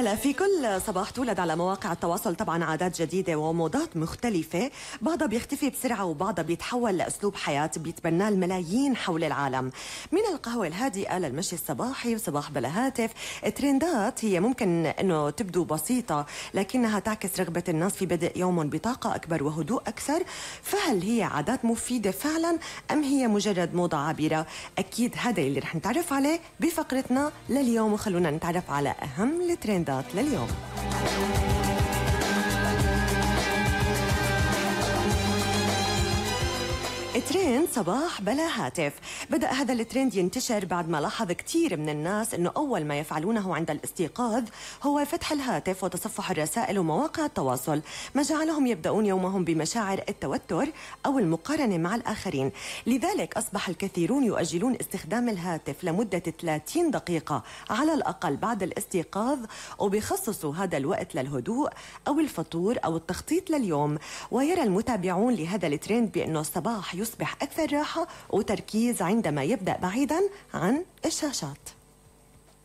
هلا، في كل صباح تولد على مواقع التواصل طبعا عادات جديدة وموضات مختلفة، بعضها بيختفي بسرعة وبعضها بيتحول لأسلوب حياة بيتبناه الملايين حول العالم. من القهوة الهادئة للمشي الصباحي وصباح بلا هاتف، الترندات هي ممكن انه تبدو بسيطة لكنها تعكس رغبة الناس في بدء يوم بطاقة أكبر وهدوء أكثر. فهل هي عادات مفيدة فعلا أم هي مجرد موضة عابرة؟ أكيد هذا اللي رح نتعرف عليه بفقرتنا لليوم، وخلونا نتعرف على أهم الترندات لليوم. ترند صباح بلا هاتف. بدأ هذا الترند ينتشر بعد ما لاحظ كثير من الناس أنه أول ما يفعلونه عند الاستيقاظ هو فتح الهاتف وتصفح الرسائل ومواقع التواصل، ما جعلهم يبدأون يومهم بمشاعر التوتر أو المقارنة مع الآخرين. لذلك أصبح الكثيرون يؤجلون استخدام الهاتف لمدة 30 دقيقة على الأقل بعد الاستيقاظ، وبيخصصوا هذا الوقت للهدوء أو الفطور أو التخطيط لليوم. ويرى المتابعون لهذا الترند بأنه الصباح يصبح أكثر راحة وتركيز عندما يبدأ بعيداً عن الشاشات.